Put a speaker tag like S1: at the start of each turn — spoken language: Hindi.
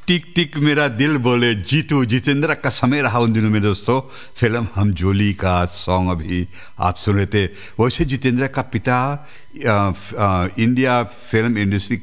S1: टिक टिक मेरा दिल बोले जीतू, जितेंद्र का समय रहा उन दिनों में दोस्तों। फिल्म हम जोली का सॉन्ग अभी आप सुन रहे थे। वैसे जितेंद्र का पिता इंडिया फिल्म इंडस्ट्री